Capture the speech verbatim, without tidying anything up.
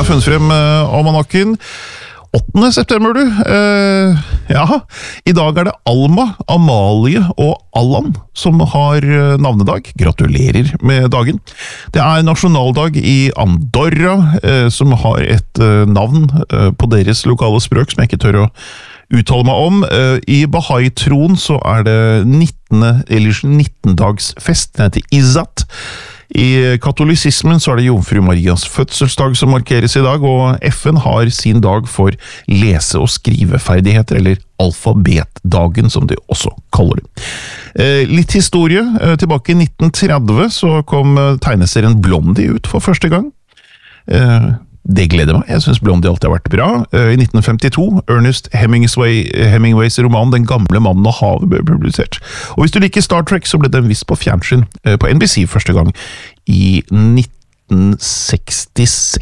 har funnet frem uh, almanakken. åttende september, du. Uh, ja, i dag er det Alma, Amalie og Allan som har navnedag. Gratulerer med dagen. Det er nasjonaldag i Andorra, uh, som har et uh, navn uh, på deres lokale språk som jeg ikke tør å uttale meg om. I Bahai-troen så er det nittende, eller nittendagsfest, den heter Izzat. I katolisismen så er det Jomfru Marias fødselsdag som markeres i dag, og F N har sin dag for lese- og skriveferdigheter, eller alfabetdagen som de også kaller det. Litt historie. Tilbake i nitten tretti så kom tegneserien Blondie ut for første gang. Det gleder meg. Jeg synes Blondie alltid har vært bra. I nitten femtito, Ernest Hemingway, Hemingways roman Den gamle mannen og havet ble publisert. Og hvis du liker Star Trek, så ble den vist på fjernsyn på N B C første gang i nitten sekstiseks.